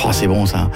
Oh, c'est bon ça.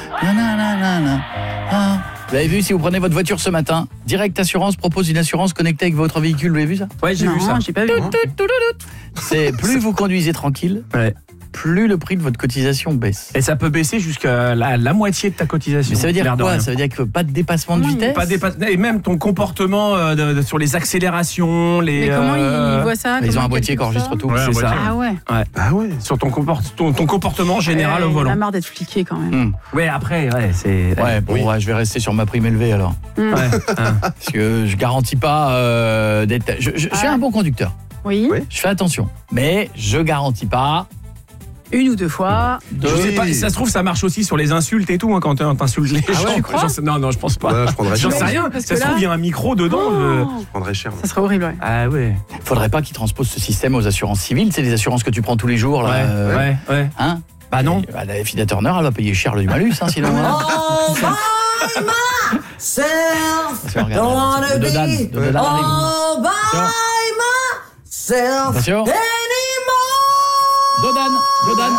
Vous avez vu, si vous prenez votre voiture ce matin, Direct Assurance propose une assurance connectée avec votre véhicule. Vous avez vu ça? Ouais, j'ai vu ça. Non, j'ai pas vu. C'est plus vous conduisez tranquille, plus le prix de votre cotisation baisse. Et ça peut baisser jusqu'à la moitié de ta cotisation. Mais ça veut dire quoi? Ça veut dire que pas de dépassement de vitesse? Et même ton comportement sur les accélérations, Mais comment ils voient ça? Ils ont Comment un boîtier qui enregistre tout. C'est ça. Ah ouais. Sur ton comportement général au On volant. a marre d'être fliqué quand même. Ouais, après, c'est... Je vais rester sur ma prime élevée alors. Parce que je garantis pas d'être... Je suis un bon conducteur. Oui. Je fais attention. Mais je garantis pas... Une ou deux fois. Je sais pas, ça se trouve, ça marche aussi sur les insultes et tout, hein, quand t'insultes les gens. tu crois? Non, je pense pas. Ouais, je prendrais J'en cher. sais rien. Parce Ça que se trouve, là- il y a un micro dedans. Je prendrais cher. Ça serait horrible, ouais. Ah ouais. Faudrait pas qu'ils transposent ce système aux assurances civiles. C'est les assurances que tu prends tous les jours. Là, Ouais. Hein? Bah non. La fille Turner, elle va payer cher le malus, hein, sinon. All by myself, Attention, regarde, don't wanna de Dan, be de Dan arrive. all by myself Attention. anymore. Dodan.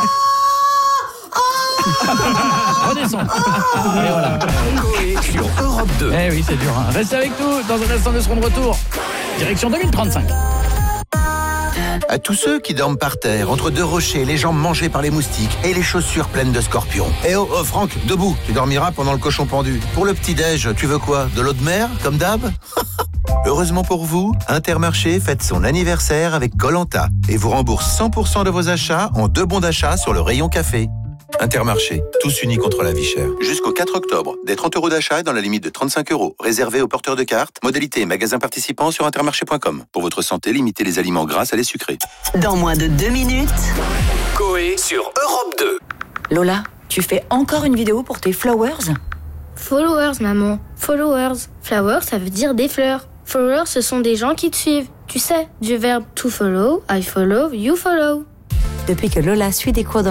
Redescends. Et voilà. Coé sur Europe 2. Eh oui, c'est dur. Hein. Restez avec nous. Dans un instant, nous serons de retour. Direction 2035. À tous ceux qui dorment par terre, entre deux rochers, les jambes mangées par les moustiques et les chaussures pleines de scorpions. Eh oh, Franck, debout, tu dormiras pendant le cochon pendu. Pour le petit-déj, tu veux quoi? De l'eau de mer, comme d'hab? Heureusement pour vous, Intermarché fête son anniversaire avec Koh-Lanta et vous rembourse 100% de vos achats en 2 bons d'achat sur le rayon café. Intermarché, tous unis contre la vie chère. Jusqu'au 4 octobre, des 30 € d'achat dans la limite de 35 €, réservés aux porteurs de cartes. Modalité et magasins participants sur intermarché.com. Pour votre santé, limitez les aliments gras à les sucrés. Dans moins de 2 minutes. Coé sur Europe 2. Lola, tu fais encore une vidéo pour tes flowers? Followers, maman. Followers. Flowers, ça veut dire des fleurs. Followers, ce sont des gens qui te suivent. Tu sais, du verbe to follow, I follow, you follow. Depuis que Lola suit des cours